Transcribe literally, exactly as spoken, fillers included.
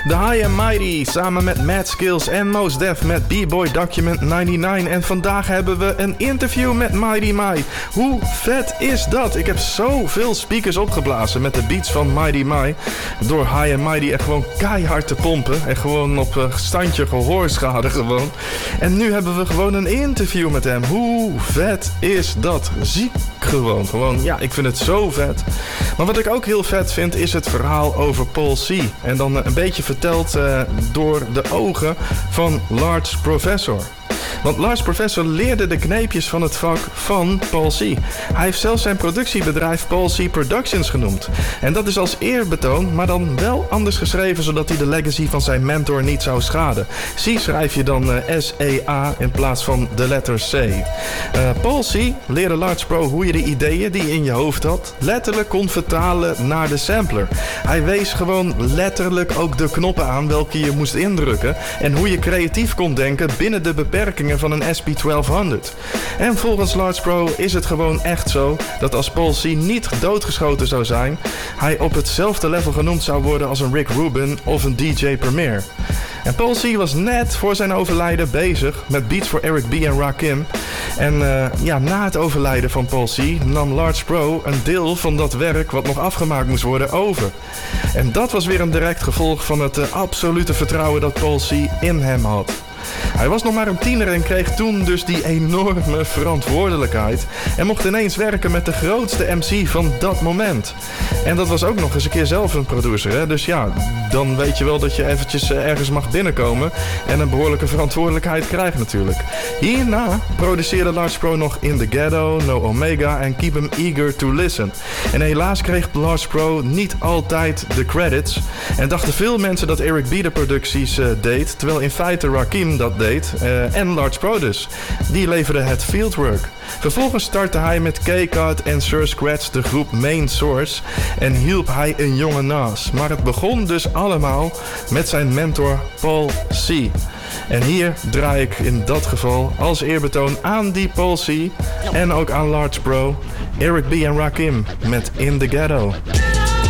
The High and Mighty samen met Mad Skills en Mos Def met B-Boy Document negenennegentig. En vandaag hebben we een interview met Mighty Mai. Hoe vet is dat? Ik heb zoveel speakers opgeblazen met de beats van Mighty Mai. Door High and Mighty echt gewoon keihard te pompen. En gewoon op uh, standje gehoorschade gewoon. En nu hebben we gewoon een interview met hem. Hoe vet is dat? Ziek gewoon. Gewoon, ja, ik vind het zo vet. Maar wat ik ook heel vet vind is het verhaal over Paul C. En dan uh, een beetje verteld uh, door de ogen van Large Professor. Want Large Professor leerde de kneepjes van het vak van Paul C. Hij heeft zelfs zijn productiebedrijf Paul C Productions genoemd. En dat is als eerbetoon, maar dan wel anders geschreven, zodat hij de legacy van zijn mentor niet zou schaden. C schrijf je dan uh, S E A in plaats van de letter C. Uh, Paul C leerde Large Pro hoe je de ideeën die je in je hoofd had letterlijk kon vertalen naar de sampler. Hij wees gewoon letterlijk ook de knoppen aan welke je moest indrukken en hoe je creatief kon denken binnen de beperkingen van een S P twaalfhonderd. En volgens Large Pro is het gewoon echt zo dat als Paul C niet doodgeschoten zou zijn, hij op hetzelfde level genoemd zou worden als een Rick Rubin of een D J Premier. En Paul C was net voor zijn overlijden bezig met beats voor Eric B en Rakim. En uh, ja, na het overlijden van Paul C nam Large Pro een deel van dat werk wat nog afgemaakt moest worden over. En dat was weer een direct gevolg van het uh, absolute vertrouwen dat Paul C in hem had. Hij was nog maar een tiener en kreeg toen dus die enorme verantwoordelijkheid en mocht ineens werken met de grootste M C van dat moment. En dat was ook nog eens een keer zelf een producer, hè? Dus ja, dan weet je wel dat je eventjes ergens mag binnenkomen en een behoorlijke verantwoordelijkheid krijgt natuurlijk. Hierna produceerde Large Pro nog In The Ghetto, No Omega en Keep 'Em Eager To Listen. En helaas kreeg Large Pro niet altijd de credits en dachten veel mensen dat Eric B de producties uh, deed, terwijl in feite Rakim dat deed uh, en Large Pro dus. Die leverde het fieldwork. Vervolgens startte hij met K-Cut en Sir Scratch de groep Main Source en hielp hij een jonge Nas. Maar het begon dus allemaal met zijn mentor Paul C. En hier draai ik in dat geval als eerbetoon aan die Paul C en ook aan Large Pro, Eric B en Rakim met In The Ghetto.